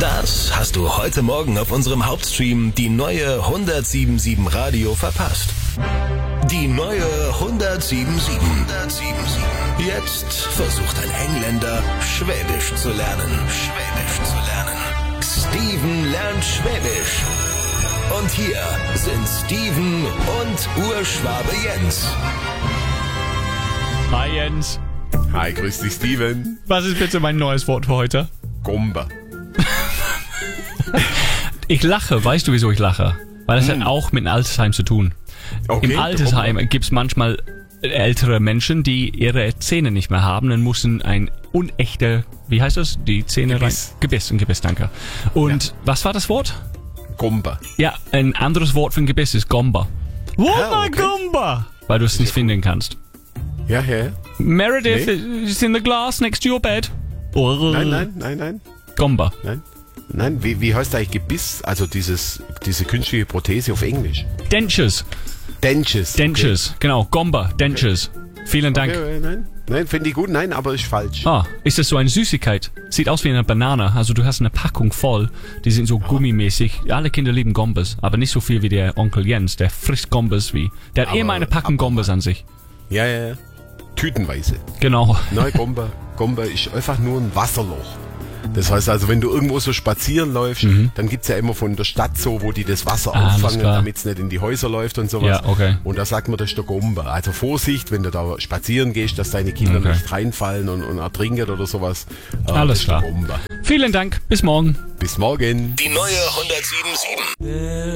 Das hast du heute Morgen auf unserem Hauptstream die neue 107.7 Radio verpasst. Die neue 107.7. Jetzt versucht ein Engländer, Schwäbisch zu lernen. Steven lernt Schwäbisch. Und hier sind Steven und Urschwabe Jens. Hi Jens. Hi, grüß dich Steven. Was ist bitte mein neues Wort für heute? Gomba. Ich lache, weißt du wieso ich lache? Weil es hat auch mit einem Altersheim zu tun. Okay, Im Altersheim gibt es manchmal ältere Menschen, die ihre Zähne nicht mehr haben, dann müssen ein unechter, wie heißt das? Die Zähne Gebiss. Ein Gebiss, danke. Und was war das Wort? Gomba. Ja, ein anderes Wort für ein Gebiss ist Gomba. okay. Gomba! Weil du es nicht finden kannst. Ja. Meredith is in the glass next to your bed. Nein. Gomba. Nein, wie heißt eigentlich Gebiss? Also diese künstliche Prothese auf Englisch. Dentures. Dentures. Genau. Gomba. Dentures. Vielen Dank. Okay, nein, finde ich gut. Nein, aber ist falsch. Ist das so eine Süßigkeit? Sieht aus wie eine Banane. Also du hast eine Packung voll. Die sind so gummimäßig. Alle Kinder lieben Gombas, aber nicht so viel wie der Onkel Jens. Der frisst Gombas wie. Der hat immer eine Packung Gombas an sich. Ja. Tütenweise. Genau. Nein, Gomba ist einfach nur ein Wasserloch. Das heißt also, wenn du irgendwo so spazieren läufst, dann gibt's ja immer von der Stadt so, wo die das Wasser auffangen, damit es nicht in die Häuser läuft und sowas. Ja, okay. Und da sagt man, das ist der Gomba. Also Vorsicht, wenn du da spazieren gehst, dass deine Kinder nicht reinfallen und ertrinken oder sowas. Alles klar. Der Gomba. Vielen Dank. Bis morgen. Bis morgen. Die neue 107.7.